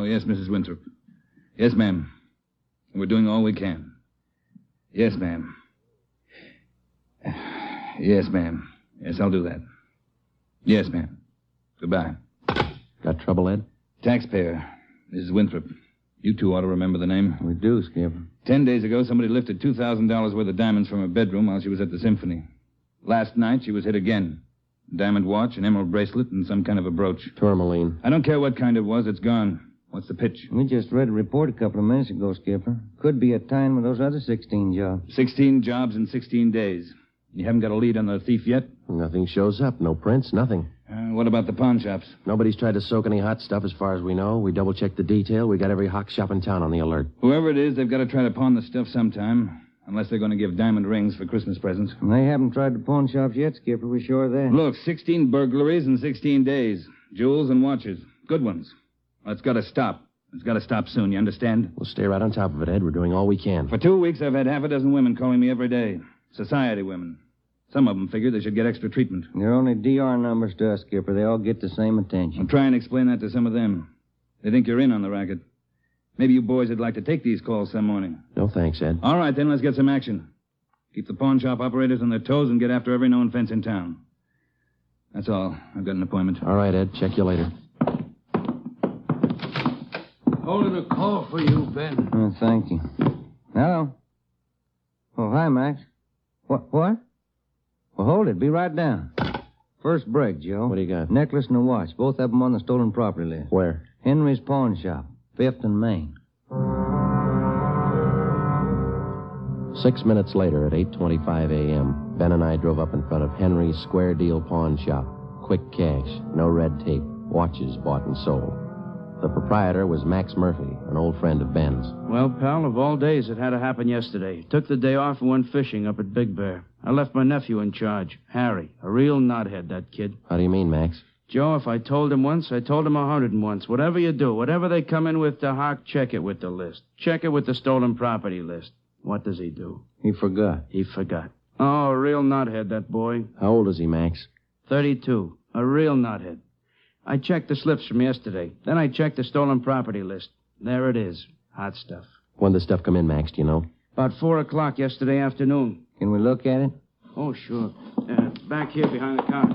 Oh, yes, Mrs. Winthrop. Yes, ma'am. We're doing all we can. Yes, ma'am. Yes, ma'am. Yes, I'll do that. Yes, ma'am. Goodbye. Got trouble, Ed? Taxpayer. Mrs. Winthrop. You two ought to remember the name. We do, Skipper. 10 days ago, somebody lifted $2,000 worth of diamonds from her bedroom while she was at the symphony. Last night, she was hit again. A diamond watch, an emerald bracelet, and some kind of a brooch. Tourmaline. I don't care what kind it was. It's gone. What's the pitch? We just read a report a couple of minutes ago, Skipper. Could be a tie-in with those other 16 jobs. 16 jobs in 16 days. You haven't got a lead on the thief yet? Nothing shows up. No prints, nothing. What about the pawn shops? Nobody's tried to soak any hot stuff as far as we know. We double-checked the detail. We got every hock shop in town on the alert. Whoever it is, they've got to try to pawn the stuff sometime. Unless they're going to give diamond rings for Christmas presents. They haven't tried the pawn shops yet, Skipper. We're sure of that. Look, 16 burglaries in 16 days. Jewels and watches. Good ones. Well, it's got to stop. It's got to stop soon, you understand? We'll stay right on top of it, Ed. We're doing all we can. For 2 weeks, I've had half a dozen women calling me every day. Society women. Some of them figure they should get extra treatment. They're only DR numbers to us, Skipper. They all get the same attention. I'll try and explain that to some of them. They think you're in on the racket. Maybe you boys would like to take these calls some morning. No thanks, Ed. All right, then, let's get some action. Keep the pawn shop operators on their toes and get after every known fence in town. That's all. I've got an appointment. All right, Ed. Check you later. Holding a call for you, Ben. Oh, thank you. Hello? Oh, hi, Max. What? Well, hold it. Be right down. First break, Joe. What do you got? Necklace and a watch. Both of them on the stolen property list. Where? Henry's pawn shop. 5th and Main. 6 minutes later, at 8:25 a.m., Ben and I drove up in front of Henry's Square Deal Pawn Shop. Quick cash, no red tape, watches bought and sold. The proprietor was Max Murphy, an old friend of Ben's. Well, pal, of all days, it had to happen yesterday. Took the day off and went fishing up at Big Bear. I left my nephew in charge, Harry. A real knothead, that kid. How do you mean, Max? Joe, if I told him once, I told him 101. Whatever you do, whatever they come in with to Hawk, check it with the list. Check it with the stolen property list. What does he do? He forgot. He forgot. Oh, a real knothead, that boy. How old is he, Max? 32. A real knothead. I checked the slips from yesterday. Then I checked the stolen property list. There it is. Hot stuff. When did the stuff come in, Max, do you know? About 4 o'clock yesterday afternoon. Can we look at it? Oh, sure. Back here behind the counter.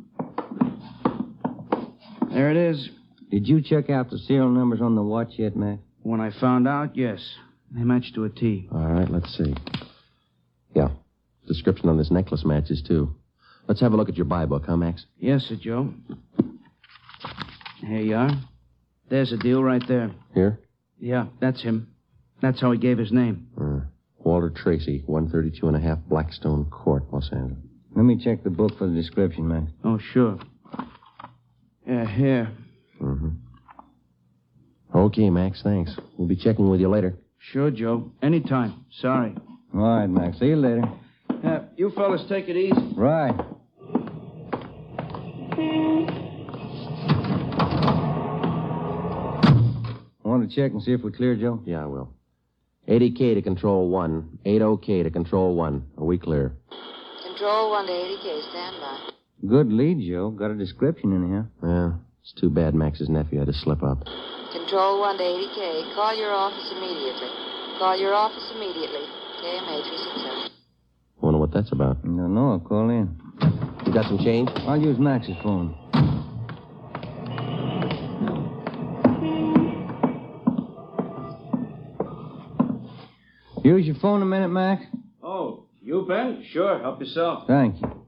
There it is. Did you check out the serial numbers on the watch yet, Max? When I found out, yes. They matched to a T. All right, let's see. Yeah. Description on this necklace matches, too. Let's have a look at your buy book, huh, Max? Yes, sir, Joe. Here you are. There's a deal right there. Here? Yeah, that's him. That's how he gave his name. Walter Tracy, 132 and a half Blackstone Court, Los Angeles. Let me check the book for the description, Max. Oh, sure. Yeah, here. Mm-hmm. Okay, Max, thanks. We'll be checking with you later. Sure, Joe. Anytime. Sorry. All right, Max. See you later. You fellas take it easy. Right. Want to check and see if we're clear, Joe? Yeah, I will. 80K to Control 1. 80K to Control 1. Are we clear? Control 1 to 80K. Stand by. Good lead, Joe. Got a description in here. Yeah, it's too bad Max's nephew had to slip up. Control 1 to 80K. Call your office immediately. Call your office immediately. KMA 367. Wonder what that's about. No, I'll call in. You got some change? I'll use Max's phone. Use your phone a minute, Max? Oh, you, Ben? Sure. Help yourself. Thank you.